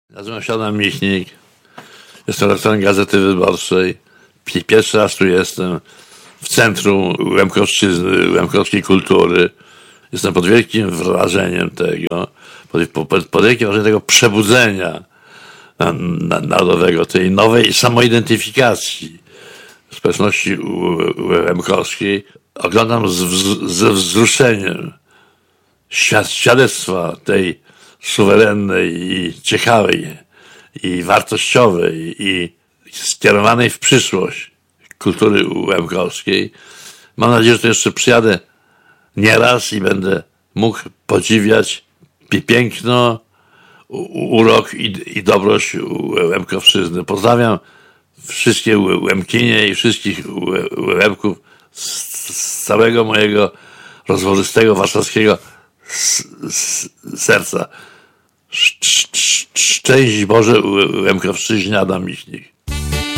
Nazywam się Adam Michnik, jestem redaktorem Gazety Wyborczej. Pierwszy raz tu jestem, w centrum łemkowskiej kultury. Jestem pod wielkim wrażeniem tego, pod wielkim wrażeniem tego przebudzenia narodowego, tej nowej samoidentyfikacji społeczności łemkowskiej. Oglądam ze wzruszeniem świadectwa tej suwerennej i ciekawej i wartościowej i skierowanej w przyszłość kultury łemkowskiej. Mam nadzieję, że to jeszcze przyjadę nieraz i będę mógł podziwiać piękno, urok i dobroć Łemkowszczyzny. Pozdrawiam wszystkie Łemkinie i wszystkich Łemków z całego mojego rozwożystego warszawskiego serca. Szczęść Boże Łemkowszczyźnie, Adam Michnik.